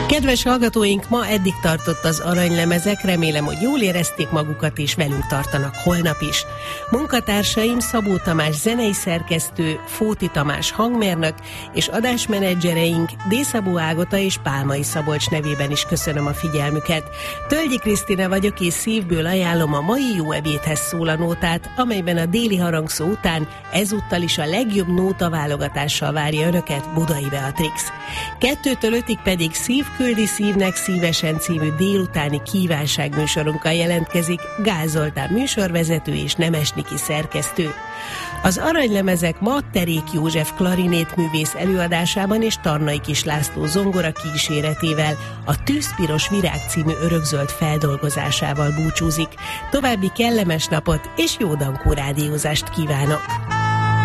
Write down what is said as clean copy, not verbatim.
Kedves hallgatóink, ma eddig tartott az aranylemezek, remélem, hogy jól érezték magukat és velünk tartanak holnap is. Munkatársaim Szabó Tamás zenei szerkesztő, Fóti Tamás hangmérnök és adásmenedzsereink D. Szabó Ágota és Pálmai Szabolcs nevében is köszönöm a figyelmüket. Tölgyi Krisztina vagyok, és szívből ajánlom a mai Jó ebédhez szól a nótát, amelyben a déli harangszó után ezúttal is a legjobb nótaválogatással várja önöket Budai Beatrix. 2-től 5-ig pedig Szív küldi szívnek szívesen című délutáni kívánságműsorunkkal jelentkezik Gál Zoltán műsorvezető és Nemes Niki szerkesztő. Az aranylemezek ma Terék József klarinétművész előadásában és Tarnai Kis László zongora kíséretével a Tűzpiros virág című örökzöld feldolgozásával búcsúzik. További kellemes napot és jó dankó rádiózást kívánok!